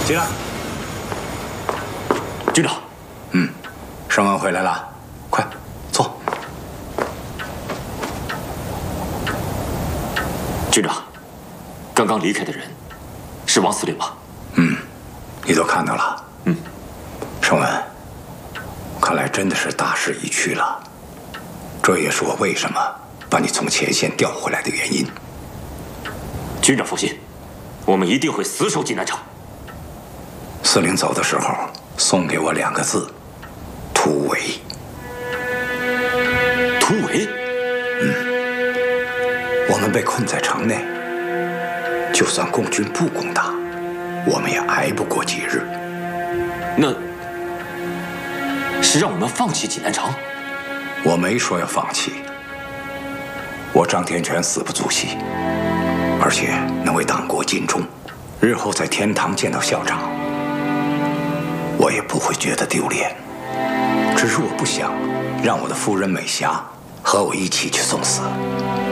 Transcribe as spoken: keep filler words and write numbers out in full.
进来。 局长， 嗯，盛恩回来了，快坐。 局长，刚刚离开的人是王司令吧？ 嗯，你都看到了。 嗯， 盛恩，看来真的是大势已去了。这也是我为什么把你从前线调回来的原因。 局长放心，我们一定会死守济南城。 司令走的时候送给我两个字：突围。 突围？ 嗯，我们被困在城内，就算共军不攻打，我们也挨不过几日。 那是让我们放弃济南城？ 我没说要放弃。我张天全死不足惜，而且能为党国尽忠，日后在天堂见到校长，我也不会觉得丢脸。只是我不想让我的夫人美霞和我一起去送死。